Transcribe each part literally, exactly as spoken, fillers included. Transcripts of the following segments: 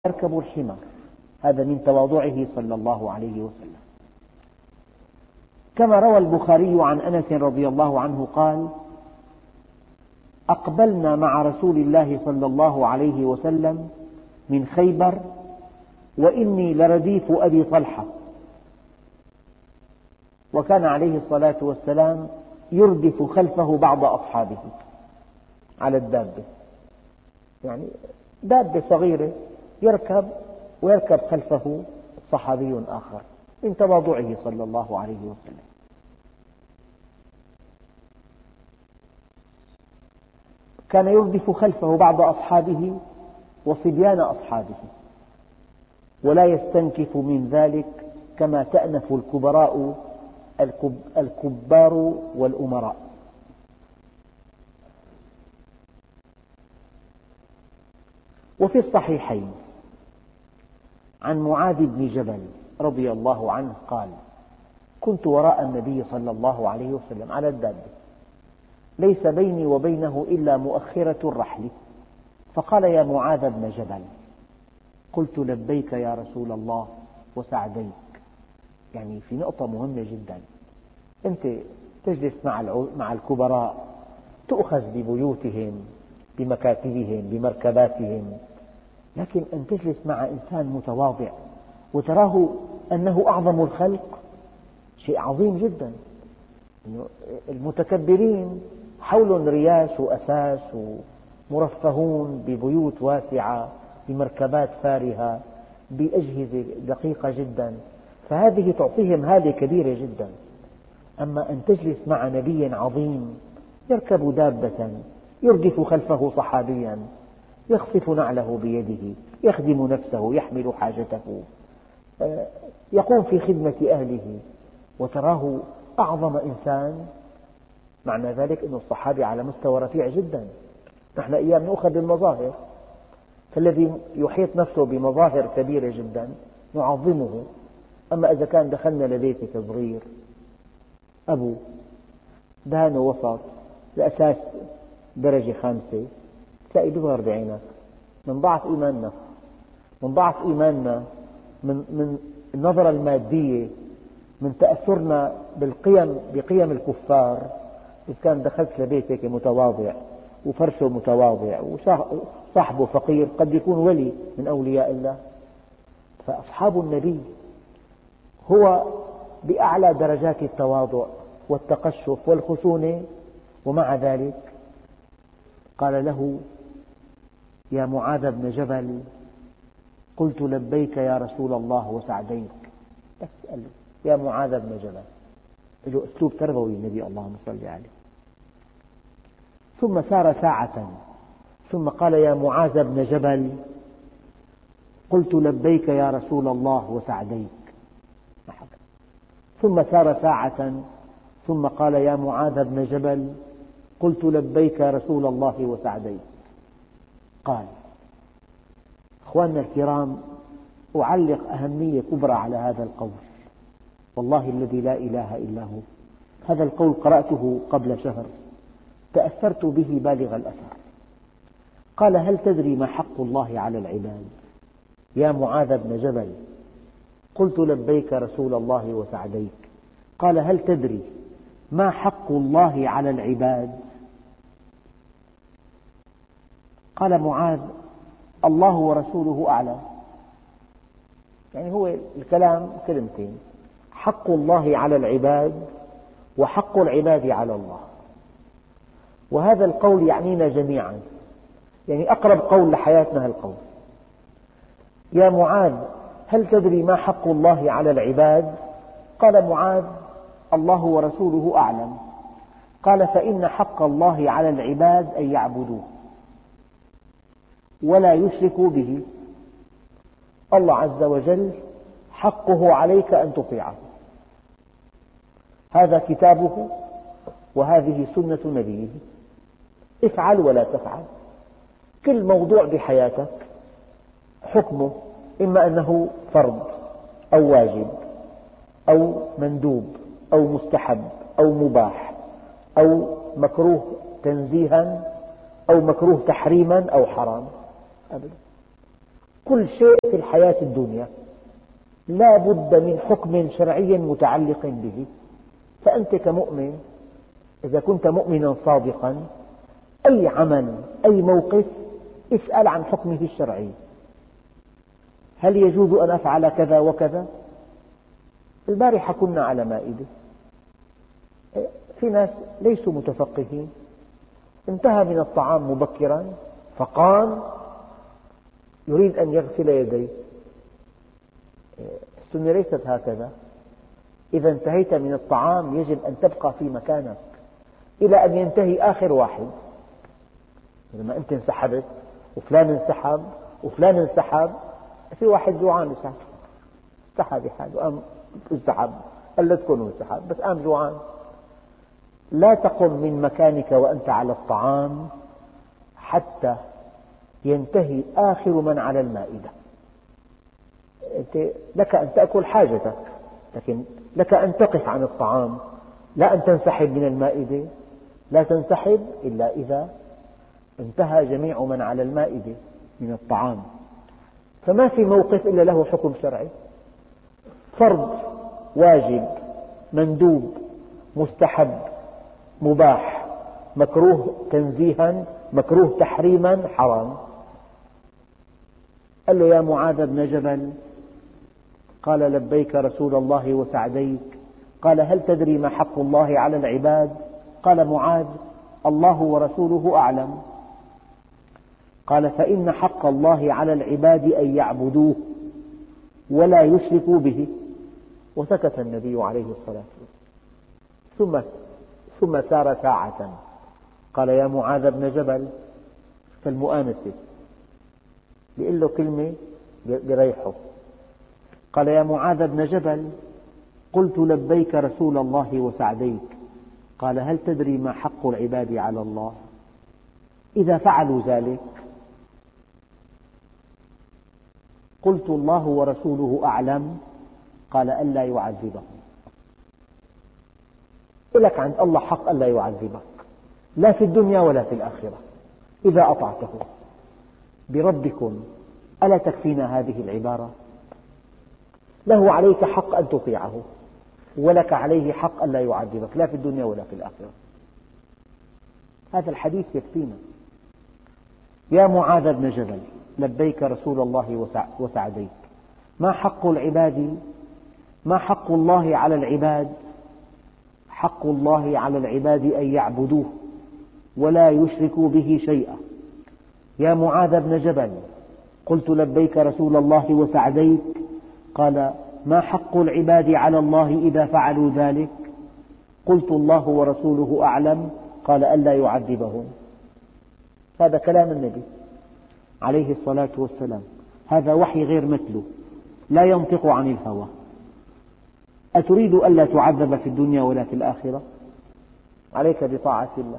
يركب الحمار. هذا من تواضعه صلى الله عليه وسلم. كما روى البخاري عن أنس رضي الله عنه قال: أقبلنا مع رسول الله صلى الله عليه وسلم من خيبر وإني لرديف أبي طلحة، وكان عليه الصلاة والسلام يردف خلفه بعض أصحابه على الدابة، يعني دابة صغيرة يركب ويركب خلفه صحابي آخر، من تواضعه صلى الله عليه وسلم. كان يردف خلفه بعض أصحابه وصبيان أصحابه، ولا يستنكف من ذلك كما تأنف الكبراء الكبار والأمراء. وفي الصحيحين عن معاذ بن جبل رضي الله عنه قال: كنت وراء النبي صلى الله عليه وسلم على الدابة، ليس بيني وبينه إلا مؤخرة الرحل، فقال: يا معاذ بن جبل. قلت: لبيك يا رسول الله وسعديك. يعني في نقطة مهمة جدا، أنت تجلس مع الكبراء، تؤخذ ببيوتهم بمكاتبهم بمركباتهم، لكن أن تجلس مع إنسان متواضع وتراه أنه أعظم الخلق شيء عظيم جدا. المتكبرين حولهم رياش وأساس ومرفهون ببيوت واسعة بمركبات فارهة بأجهزة دقيقة جدا، فهذه تعطيهم هالة كبيرة جدا. أما أن تجلس مع نبي عظيم يركب دابة يردف خلفه صحابيا، يخصف نعله بيده، يخدم نفسه، يحمل حاجته، يقوم في خدمة أهله، وتراه أعظم إنسان، معنى ذلك أن الصحابي على مستوى رفيع جدا. نحن أيام نأخذ بالمظاهر، فالذي يحيط نفسه بمظاهر كبيرة جدا نعظمه. أما إذا كان دخلنا لبيتك صغير، أبو دهن وسط، الأساس درجة خامسة، تلاقي بيظهر بعينك من ضعف إيماننا، من ضعف إيماننا، من من النظرة المادية، من تأثرنا بالقيم بقيم الكفار. إذا كان دخلت لبيتك متواضع وفرشه متواضع وصاحبه فقير، قد يكون ولي من أولياء الله. فأصحاب النبي هو بأعلى درجات التواضع والتقشف والخشونة، ومع ذلك قال له: يا معاذ بن جبل. قلت: لبيك يا رسول الله وسعديك. بس قال له: يا معاذ بن جبل، له أسلوب تربوي النبي، اللهم صل عليه. ثم سار ساعة ثم قال: يا معاذ بن جبل. قلت: لبيك يا رسول الله وسعديك. ثم سار ساعة ثم قال: يا معاذ بن جبل. قلت: لبيك يا رسول الله وسعديك. قال: أخواننا الكرام، أعلق أهمية كبرى على هذا القول، والله الذي لا إله إلا هو. هذا القول قرأته قبل شهر، تأثرت به بالغ الأثر. قال: هل تدري ما حق الله على العباد؟ يا معاذ بن جبل. قلت: لبيك رسول الله وسعديك. قال: هل تدري ما حق الله على العباد؟ قال معاذ: الله ورسوله أعلم. يعني هو الكلام كلمتين: حق الله على العباد وحق العباد على الله. وهذا القول يعنينا جميعا، يعني أقرب قول لحياتنا القول: يا معاذ، هل تدري ما حق الله على العباد؟ قال معاذ: الله ورسوله أعلم. قال: فإن حق الله على العباد أن يعبدوه ولا يشركوا به. الله عز وجل حقه عليك أن تطيعه، هذا كتابه وهذه سنة نبيه، افعل ولا تفعل. كل موضوع بحياتك حكمه إما أنه فرض أو واجب أو مندوب أو مستحب أو مباح أو مكروه تنزيها أو مكروه تحريما أو حرام، أبدا. كل شيء في الحياة الدنيا لا بد من حكم شرعي متعلق به. فأنت كمؤمن إذا كنت مؤمنا صادقا أي عمل أي موقف اسأل عن حكمه الشرعي. هل يجوز أن أفعل كذا وكذا؟ البارحة كنا على مائدة، في ناس ليسوا متفقهين، انتهى من الطعام مبكرا فقام يريد أن يغسل يديه. السنة ليست هكذا. إذا انتهيت من الطعام يجب أن تبقى في مكانك إلى أن ينتهي آخر واحد. لما أنت انسحبت وفلان انسحب وفلان انسحب، في واحد جوعان انسحب بحاله وقام انسحب، قلتكم وانسحب بس قام جوعان. لا تقم من مكانك وأنت على الطعام حتى ينتهي آخر من على المائدة. لك أن تأكل حاجتك، لكن لك أن تقف عن الطعام، لا أن تنسحب من المائدة. لا تنسحب إلا إذا انتهى جميع من على المائدة من الطعام. فما في موقف إلا له حكم شرعي، فرض، واجب، مندوب، مستحب، مباح، مكروه تنزيها، مكروه تحريما، حرام. قال له يا معاذ بن جبل، قال لبيك رسول الله وسعديك. قال هل تدري ما حق الله على العباد؟ قال معاذ الله ورسوله أعلم. قال فإن حق الله على العباد أن يعبدوه ولا يشركوا به. وسكت النبي عليه الصلاة والسلام. ثم ثم سار ساعة. قال يا معاذ بن جبل، فالمؤانسة بيقول له كلمة بريحه. قال يا معاذ بن جبل، قلت لبيك رسول الله وسعديك. قال هل تدري ما حق العباد على الله؟ إذا فعلوا ذلك قلت الله ورسوله أعلم. قال ألا يعذبهم. لك عند الله حق ألا يعذبك، لا في الدنيا ولا في الآخرة إذا أطعته. بربكم ألا تكفينا هذه العبارة؟ له عليك حق أن تطيعه، ولك عليه حق ألا يعذبك، لا في الدنيا ولا في الآخرة. هذا الحديث يكفينا. يا معاذ بن جبل، لبيك رسول الله وسعديك. ما حق العباد ما حق الله على العباد؟ حق الله على العباد أن يعبدوه ولا يشركوا به شيئا. يا معاذ بن جبل، قلت لبيك رسول الله وسعديك. قال ما حق العباد على الله إذا فعلوا ذلك؟ قلت الله ورسوله أعلم. قال ألا يعذبهم. هذا كلام النبي عليه الصلاة والسلام، هذا وحي غير مثله، لا ينطق عن الهوى. أتريد ألا تعذب في الدنيا ولا في الآخرة؟ عليك بطاعة الله.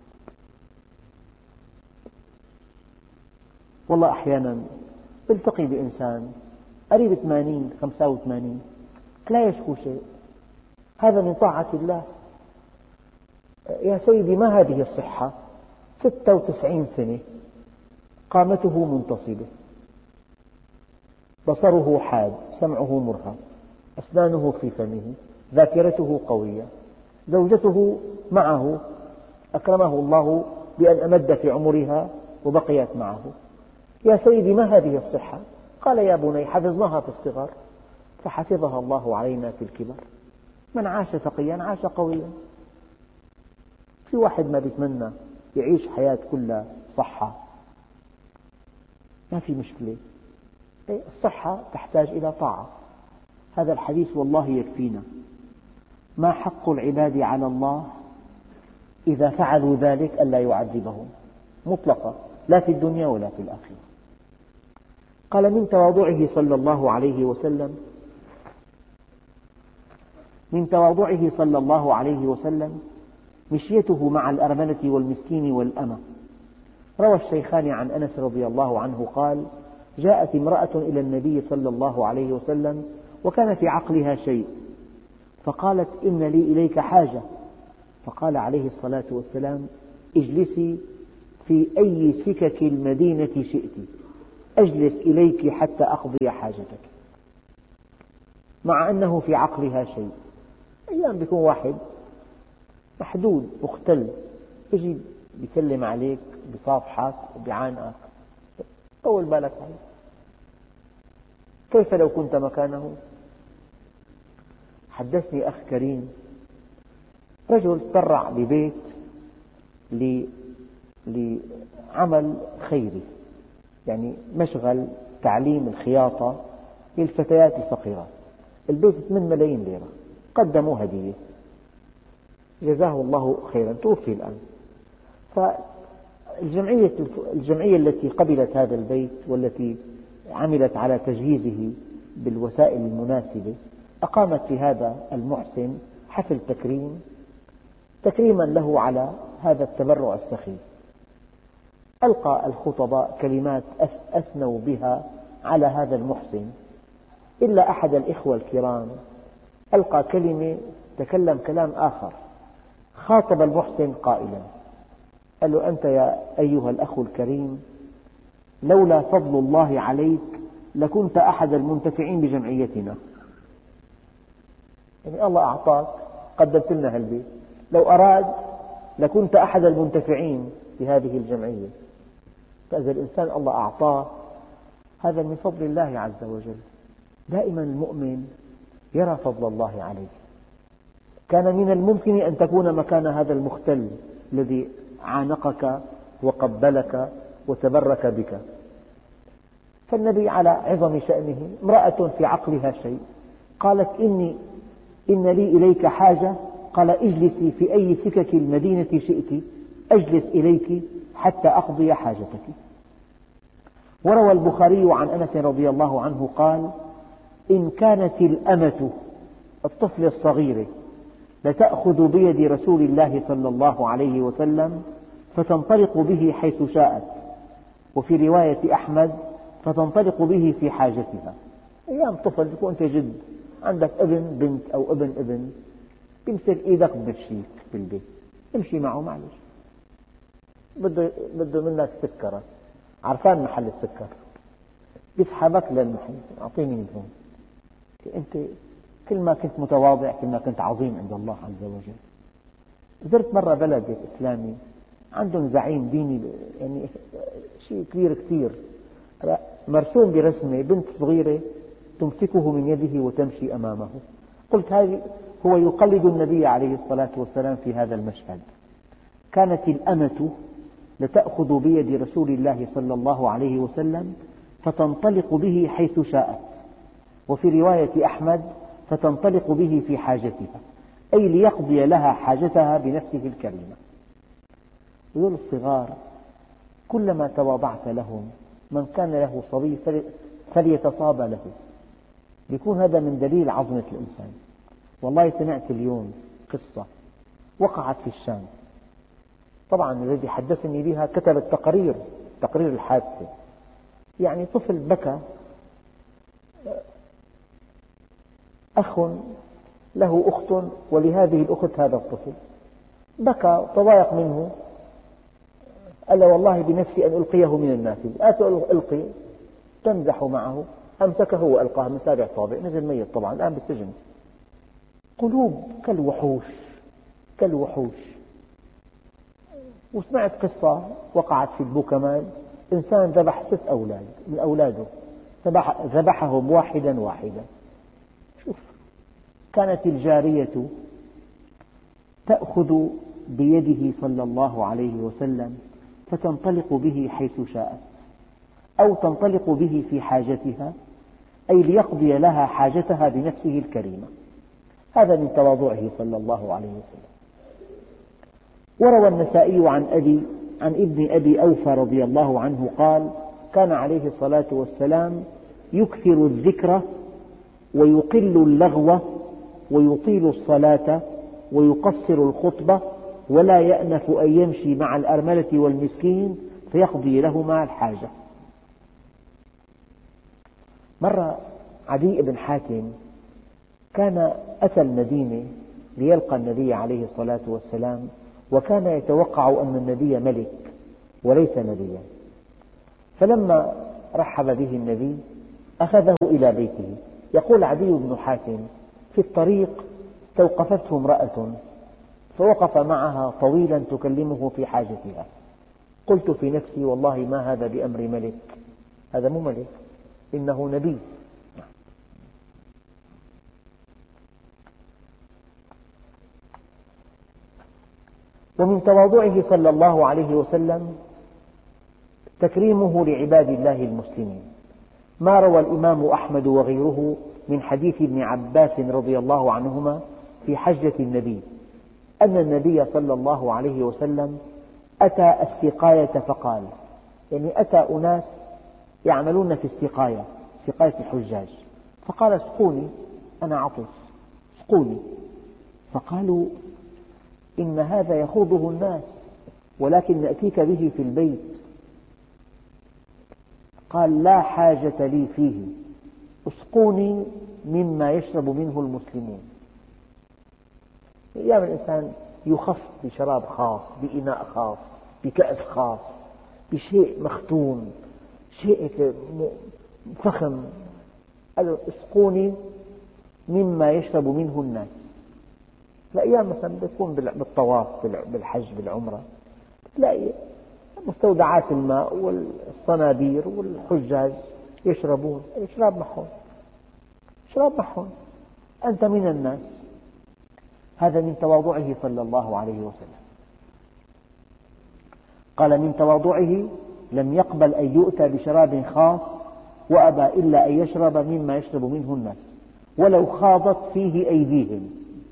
والله أحيانا التقي بإنسان قريب ثمانين خمسة وثمانين لا يشكو شيء، هذا من طاعة الله. يا سيدي ما هذه الصحة؟ ستة وتسعين سنة، قامته منتصبة، بصره حاد، سمعه مرهف، أسنانه في فمه، ذاكرته قوية، زوجته معه أكرمه الله بأن أمد في عمرها وبقيت معه. يا سيدي ما هذه الصحة؟ قال يا بني حفظناها في الصغر فحفظها الله علينا في الكبر. من عاش تقيا عاش قويا. في واحد ما بيتمنى يعيش حياة كلها صحة، ما في مشكلة. الصحة تحتاج إلى طاعة. هذا الحديث والله يكفينا. ما حق العباد على الله إذا فعلوا ذلك ألا يعذبهم مطلقا، لا في الدنيا ولا في الآخرة. قال من تواضعه صلى الله عليه وسلم من تواضعه صلى الله عليه وسلم مشيته مع الأرملة والمسكين والأمة. روى الشيخان عن أنس رضي الله عنه قال جاءت امرأة إلى النبي صلى الله عليه وسلم وكان في عقلها شيء، فقالت إن لي إليك حاجة. فقال عليه الصلاة والسلام اجلسي في أي سكك المدينة شئت، أجلس إليك حتى أقضي حاجتك، مع أنه في عقلها شيء. أيام بيكون واحد محدود مختل يجي بيسلم عليك بصافحك وبيعانقك، طول بالك عليه. كيف لو كنت مكانه؟ حدثني أخ كريم، رجل تبرع ببيت لعمل خيري، يعني مشغل تعليم الخياطة للفتيات الفقيرات. البيت ثمانية ملايين ليرة، قدموا هدية، جزاه الله خيرا، توفي الآن. فالجمعية الجمعية التي قبلت هذا البيت والتي عملت على تجهيزه بالوسائل المناسبة أقامت في هذا المحسن حفل تكريم تكريما له على هذا التبرع السخي. ألقى الخطباء كلمات أثنوا بها على هذا المحسن، إلا أحد الإخوة الكرام ألقى كلمة تكلم كلام آخر، خاطب المحسن قائلا، قال له: أنت يا أيها الأخ الكريم لولا فضل الله عليك لكنت أحد المنتفعين بجمعيتنا. يعني الله أعطاك، قدمت لنا هالبيت، لو أراد لكنت أحد المنتفعين بهذه الجمعية. فإذا الإنسان الله أعطاه هذا من فضل الله عز وجل. دائما المؤمن يرى فضل الله عليه. كان من الممكن أن تكون مكان هذا المختل الذي عانقك وقبلك وتبرك بك. فالنبي على عظم شأنه، امرأة في عقلها شيء قالت: إني إن لي إليك حاجة. قال: اجلسي في أي سكك المدينة شئت أجلس إليك حتى أقضي حاجتك. وروى البخاري عن أنس رضي الله عنه قال: إن كانت الأمة الطفل الصغير لتأخذ بيد رسول الله صلى الله عليه وسلم فتنطلق به حيث شاءت، وفي رواية أحمد فتنطلق به في حاجتها. أيام طفل تكون أنت جد عندك ابن بنت أو ابن ابن، بيمسك إيدك بمشيك بالبيت، امشي معه معلش، بده بده منك سكرة، عرفان محل السكر، بيسحبك للمحل، أعطيني من هون. أنت كل ما كنت متواضع كل ما كنت عظيم عند الله عز وجل. زرت مرة بلد إسلامي عندهم زعيم ديني، يعني شيء كبير كثير، مرسوم برسمة بنت صغيرة تمسكه من يده وتمشي أمامه. قلت هذه هو يقلد النبي عليه الصلاة والسلام في هذا المشهد. كانت الأمة لتأخذ بيد رسول الله صلى الله عليه وسلم فتنطلق به حيث شاءت، وفي رواية أحمد فتنطلق به في حاجتها، أي ليقضي لها حاجتها بنفسه الكريمة. وذول الصغار كلما تواضعت لهم، من كان له صبي فليتصاب له، يكون هذا من دليل عظمة الإنسان. والله سمعت اليوم قصة وقعت في الشام، طبعا الذي حدثني بها كتب التقرير تقرير الحادثة. يعني طفل بكى، أخ له أخت ولهذه الأخت هذا الطفل، بكى تضايق منه، قال: والله بنفسي أن ألقيه من النافذة. آتوا ألقي، تمزح معه، أمسكه وألقاه من سابع طابق، نزل ميت طبعا، الآن بالسجن. قلوب كالوحوش كالوحوش. وسمعت قصة وقعت في البوكمال، إنسان ذبح ست أولاد من أولاده، ذبحهم واحدا واحدا. شوف، كانت الجارية تأخذ بيده صلى الله عليه وسلم فتنطلق به حيث شاءت، أو تنطلق به في حاجتها، أي ليقضي لها حاجتها بنفسه الكريمة. هذا من تواضعه صلى الله عليه وسلم. وروى النسائي عن أبي عن ابن أبي أوفى رضي الله عنه قال: كان عليه الصلاة والسلام يكثر الذكر ويقل اللغو ويطيل الصلاة ويقصر الخطبة، ولا يأنف أن يمشي مع الأرملة والمسكين فيقضي لهما الحاجة. مرة عدي بن حاتم كان أتى المدينة ليلقى النبي عليه الصلاة والسلام، وكان يتوقع أن النبي ملك وليس نبيا. فلما رحب به النبي أخذه إلى بيته. يقول عدي بن حاتم: في الطريق استوقفته امرأة فوقف معها طويلا تكلمه في حاجتها. قلت في نفسي: والله ما هذا بأمر ملك، هذا مو ملك، إنه نبي. ومن تواضعه صلى الله عليه وسلم تكريمه لعباد الله المسلمين. ما روى الإمام أحمد وغيره من حديث ابن عباس رضي الله عنهما في حجة النبي أن النبي صلى الله عليه وسلم أتى السقاية فقال، يعني أتى أناس يعملون في السقاية، سقاية الحجاج، فقال: اسقوني، أنا عطش، اسقوني. فقالوا: إن هذا يخوضه الناس، ولكن نأتيك به في البيت. قال: لا حاجة لي فيه، اسقوني مما يشرب منه المسلمون. أيام الإنسان يخص بشراب خاص، بإناء خاص، بكأس خاص، بشيء مختوم، شيء فخم. قالوا: اسقوني مما يشرب منه الناس. الأيام مثلا بتكون بالطواف بالحج بالعمرة، تلاقي مستودعات الماء والصنابير والحجاج يشربون، اشرب معهم، اشرب معهم، أنت من الناس. هذا من تواضعه صلى الله عليه وسلم. قال: من تواضعه لم يقبل أن يؤتى بشراب خاص وأبى إلا أن يشرب مما يشرب منه الناس ولو خاضت فيه أيديهم.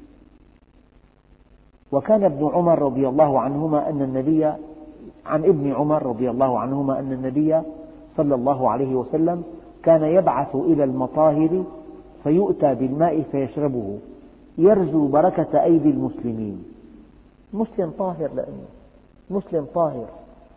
وكان ابن عمر رضي الله عنهما أن النبي عن ابن عمر رضي الله عنهما أن النبي صلى الله عليه وسلم كان يبعث إلى المطاهر فيؤتى بالماء فيشربه يرجو بركة أيدي المسلمين. مسلم طاهر، لأنه مسلم طاهر.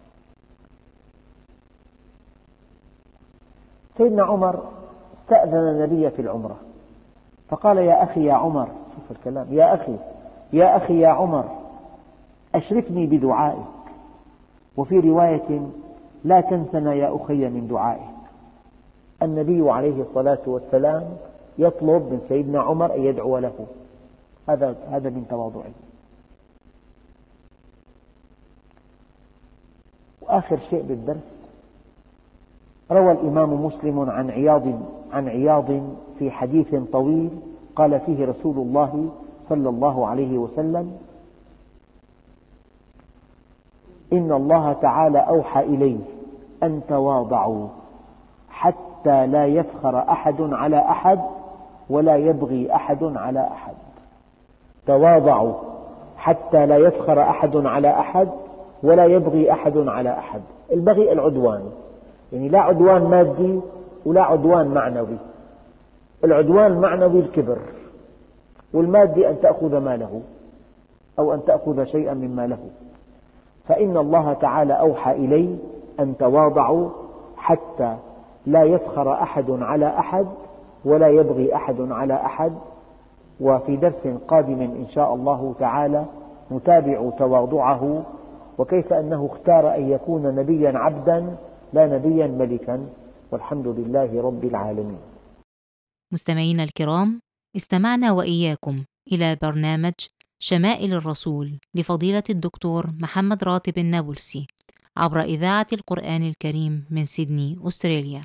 سيدنا عمر استأذن النبي في العمرة فقال: يا أخي يا عمر، شوف الكلام، يا أخي يا أخي يا عمر، أشركني بدعائك. وفي رواية: لا تنسنا يا أخي من دعائك. النبي عليه الصلاة والسلام يطلب من سيدنا عمر أن يدعو له. هذا هذا من تواضعه. وآخر شيء بالدرس، روى الإمام مسلم عن عياض عن عياض في حديث طويل قال فيه رسول الله صلى الله عليه وسلم: إن الله تعالى أوحى إلي أن تواضعوا حتى لا يفخر أحد على أحد ولا يبغي أحد على أحد. تواضعوا حتى لا يفخر أحد على أحد ولا يبغي أحد على أحد. البغي العدوان، يعني لا عدوان مادي ولا عدوان معنوي. العدوان المعنوي الكبر، والمادي أن تأخذ ماله أو أن تأخذ شيئا مما له. فإن الله تعالى أوحى إلي أن تواضعوا حتى لا يفخر أحد على أحد ولا يبغي أحد على أحد. وفي درس قادم إن شاء الله تعالى نتابع تواضعه وكيف أنه اختار أن يكون نبيا عبدا لا نبيا ملكا، والحمد لله رب العالمين. مستمعينا الكرام، استمعنا وإياكم إلى برنامج شمائل الرسول لفضيلة الدكتور محمد راتب النابلسي عبر إذاعة القرآن الكريم من سيدني، أستراليا.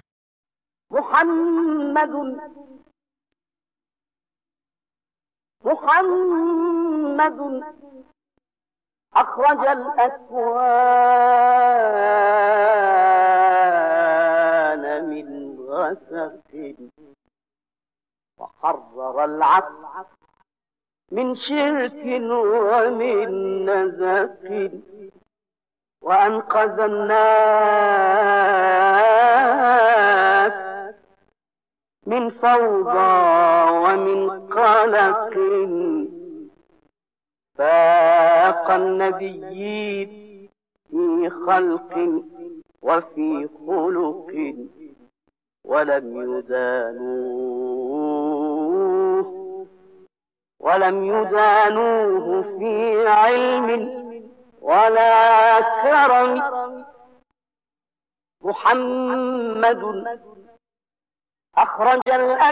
محمد محمد أخرج الأكوان من غسق وحرر العقل من شرك ومن نزق وأنقذ الناس من فوضى ومن قلق. فاق النبيين في خلق وفي خلق ولم يدانوه ولم يدانوه في علم ولا كرم محمد أخرج الأكل